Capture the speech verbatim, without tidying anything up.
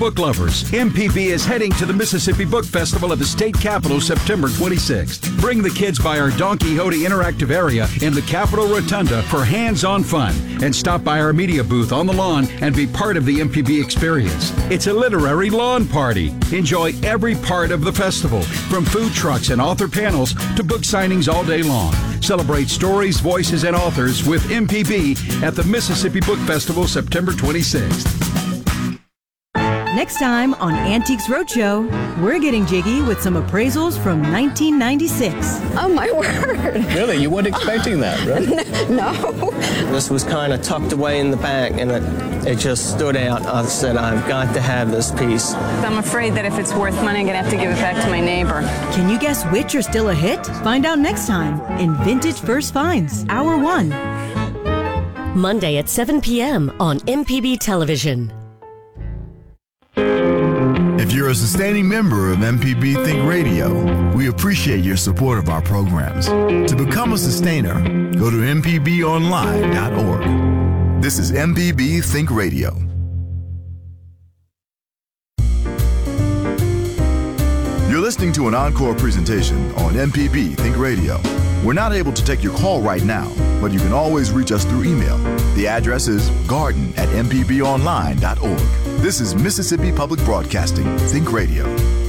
Book lovers, M P B is heading to the Mississippi Book Festival at the state capitol September twenty-sixth. Bring the kids by our Don Quixote interactive area in the Capitol Rotunda for hands-on fun, and stop by our media booth on the lawn and be part of the M P B experience. It's a literary lawn party. Enjoy every part of the festival, from food trucks and author panels to book signings all day long. Celebrate stories, voices, and authors with M P B at the Mississippi Book Festival September twenty-sixth. Next time on Antiques Roadshow, we're getting jiggy with some appraisals from nineteen ninety-six. Oh, my word. Really? You weren't expecting that, right? No. This was kind of tucked away in the back, and it, it just stood out. I said, I've got to have this piece. I'm afraid that if it's worth money, I'm going to have to give it back to my neighbor. Can you guess which are still a hit? Find out next time in Vintage First Finds, Hour one. Monday at seven p.m. on M P B Television. If you're a sustaining member of M P B Think Radio, we appreciate your support of our programs. To become a sustainer, go to m p b online dot org. This is M P B Think Radio. You're listening to an encore presentation on M P B Think Radio. We're not able to take your call right now, but you can always reach us through email. The address is garden at m p b online dot org. This is Mississippi Public Broadcasting Think Radio.